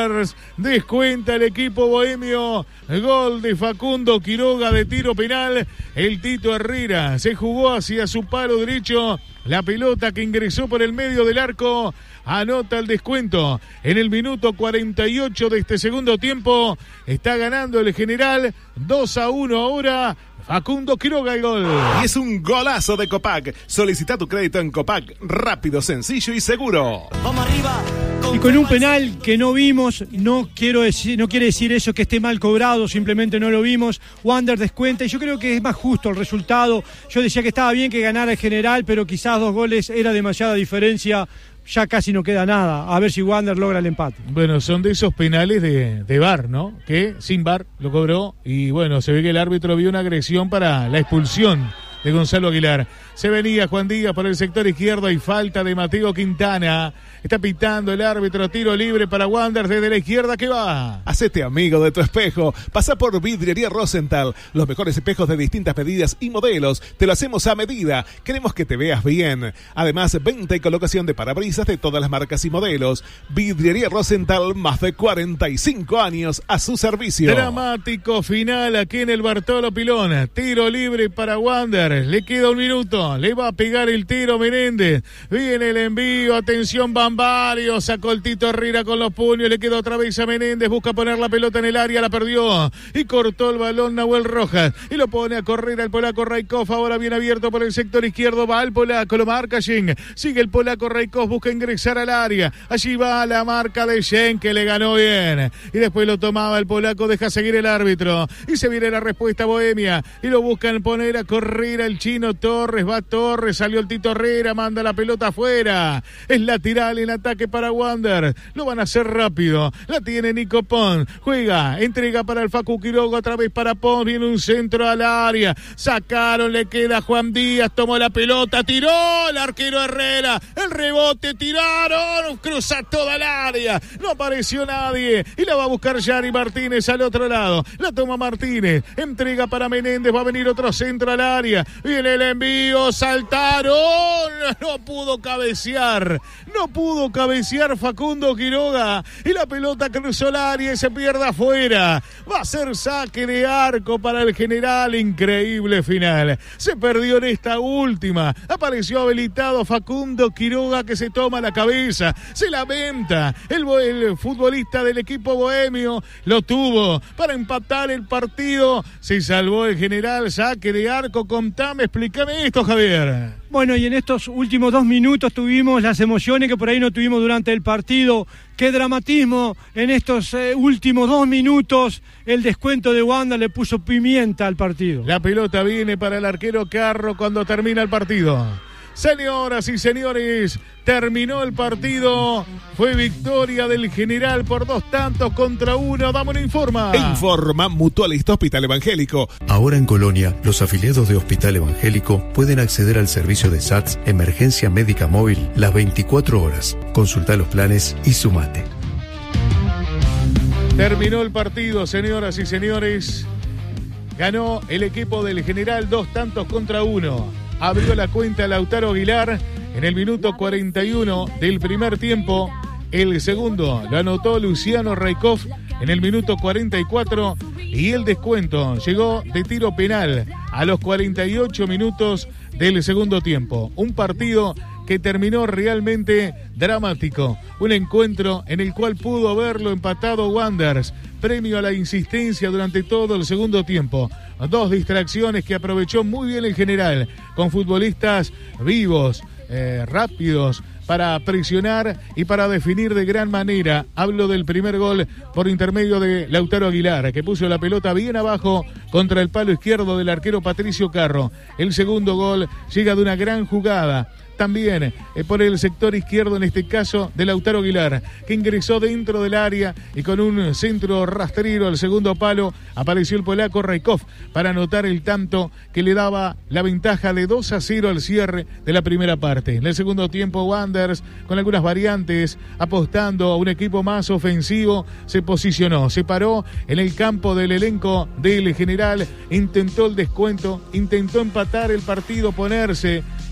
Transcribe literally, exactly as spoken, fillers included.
Wanderers. Descuenta el equipo bohemio. Gol de Facundo Quiroga de tiro penal. El Tito Herrera se jugó hacia su palo derecho. La pelota que ingresó por el medio del arco anota el descuento. En el minuto cuarenta y ocho de este segundo tiempo está ganando el General dos a uno ahora. Facundo Quiroga el gol. Y es un golazo de Copac. Solicita tu crédito en Copac. Rápido, sencillo y seguro. Vamos arriba. Y con un penal que no vimos, no quiero decir, no quiere decir eso que esté mal cobrado, simplemente no lo vimos. Wander descuenta y yo creo que es más justo el resultado. Yo decía que estaba bien que ganara el General, pero quizás dos goles era demasiada diferencia. Ya casi no queda nada. A ver si Wander logra el empate. Bueno, son de esos penales de, de V A R, ¿no? Que sin V A R lo cobró y bueno, se ve que el árbitro vio una agresión para la expulsión de Gonzalo Aguilar. Se venía Juan Díaz por el sector izquierdo y falta de Mateo Quintana. Está pitando el árbitro, tiro libre para Wander desde la izquierda que va. Hacete amigo de tu espejo. Pasa por Vidriería Rosenthal. Los mejores espejos de distintas medidas y modelos. Te lo hacemos a medida. Queremos que te veas bien. Además, venta y colocación de parabrisas de todas las marcas y modelos. Vidriería Rosenthal, más de cuarenta y cinco años a su servicio. Dramático final aquí en el Bartolo Pilón. Tiro libre para Wander. Le queda un minuto. Le va a pegar el tiro Menéndez. Viene el envío. Atención, Bambario. Sacó el Tito Herrera con los puños. Le queda otra vez a Menéndez. Busca poner la pelota en el área. La perdió. Y cortó el balón Nahuel Rojas. Y lo pone a correr al polaco Raikov. Ahora bien abierto por el sector izquierdo. Va al polaco. Lo marca Shen. Sigue el polaco Raikov. Busca ingresar al área. Allí va la marca de Shen que le ganó bien. Y después lo tomaba el polaco. Deja seguir el árbitro. Y se viene la respuesta Bohemia. Y lo buscan poner a correr al chino Torres. Va Torres, salió el Tito Herrera, manda la pelota afuera. Es lateral en ataque para Wander. Lo van a hacer rápido. La tiene Nico Pons. Juega, entrega para el Facu Quiroga, otra vez para Pons. Viene un centro al área. Sacaron, le queda Juan Díaz. Tomó la pelota, tiró el arquero Herrera. El rebote, tiraron. Cruza toda el área. No apareció nadie. Y la va a buscar Yari Martínez al otro lado. La toma Martínez. Entrega para Menéndez. Va a venir otro centro al área. Viene el envío. Saltaron, no pudo cabecear, no pudo cabecear Facundo Quiroga y la pelota cruzó el área y se pierde afuera. Va a ser saque de arco para el General, increíble final. Se perdió en esta última, apareció habilitado Facundo Quiroga que se toma la cabeza, se lamenta, el, el futbolista del equipo bohemio lo tuvo para empatar el partido, se salvó el General, saque de arco. Contame, explícame esto, Javier. Bueno, y en estos últimos dos minutos tuvimos las emociones que por ahí no tuvimos durante el partido. Qué dramatismo en estos eh, últimos dos minutos. El descuento de Wander le puso pimienta al partido. La pelota viene para el arquero Carro cuando termina el partido. Señoras y señores, terminó el partido. Fue victoria del General por dos tantos contra uno. Dame una informa. Informa Mutualista Hospital Evangélico. Ahora en Colonia, los afiliados de Hospital Evangélico pueden acceder al servicio de S A T S Emergencia Médica Móvil las veinticuatro horas. Consulta los planes y sumate. Terminó el partido, señoras y señores. Ganó el equipo del General dos tantos contra uno. Abrió la cuenta Lautaro Aguilar en el minuto cuarenta y uno del primer tiempo. El segundo lo anotó Luciano Raikov en el minuto cuarenta y cuatro. Y el descuento llegó de tiro penal a los cuarenta y ocho minutos del segundo tiempo. Un partido que terminó realmente dramático. Un encuentro en el cual pudo haberlo empatado Wanderers. Premio a la insistencia durante todo el segundo tiempo. Dos distracciones que aprovechó muy bien el General, con futbolistas vivos, eh, rápidos, para presionar y para definir de gran manera. Hablo del primer gol por intermedio de Lautaro Aguilar, que puso la pelota bien abajo contra el palo izquierdo del arquero Patricio Carro. El segundo gol llega de una gran jugada, también eh, por el sector izquierdo, en este caso de Lautaro Aguilar, que ingresó dentro del área y con un centro rastrero al segundo palo apareció el polaco Raikov para anotar el tanto que le daba la ventaja de dos a cero al cierre de la primera parte. En el segundo tiempo, Wanderers, con algunas variantes, apostando a un equipo más ofensivo, se posicionó, se paró en el campo del elenco del General, intentó el descuento, intentó empatar el partido, ponerse